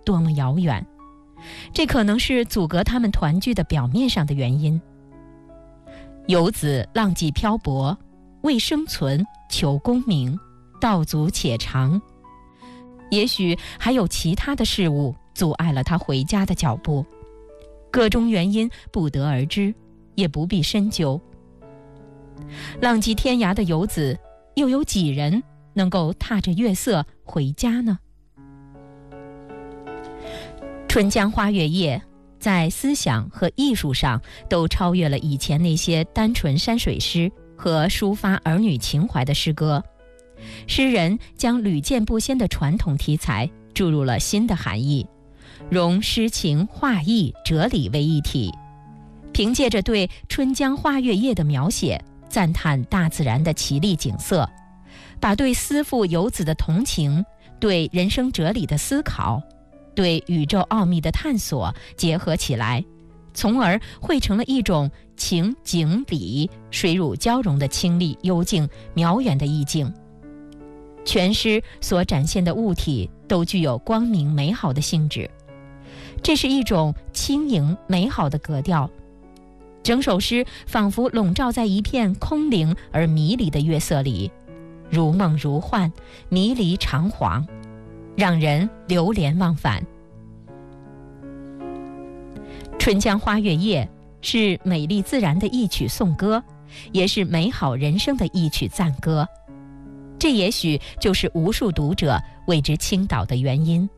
多么遥远，这可能是阻隔他们团聚的表面上的原因。游子浪迹漂泊，为生存求功名，道阻且长。也许还有其他的事物阻碍了他回家的脚步，各种原因不得而知，也不必深究。浪迹天涯的游子，又有几人能够踏着月色回家呢？春江花月夜在思想和艺术上都超越了以前那些单纯山水诗和抒发儿女情怀的诗歌。诗人将屡见不鲜的传统题材注入了新的含义，融诗情画意哲理为一体，凭借着对春江花月夜的描写，赞叹大自然的奇丽景色，把对思妇游子的同情，对人生哲理的思考，对宇宙奥秘的探索结合起来，从而汇成了一种情景理水乳交融的清丽幽静渺远的意境。全诗所展现的物体都具有光明美好的性质，这是一种轻盈美好的格调。整首诗仿佛笼罩在一片空灵而迷离的月色里，如梦如幻，迷离长惶，让人流连忘返。春江花月夜是美丽自然的一曲颂歌，也是美好人生的一曲赞歌。这也许就是无数读者为之倾倒的原因。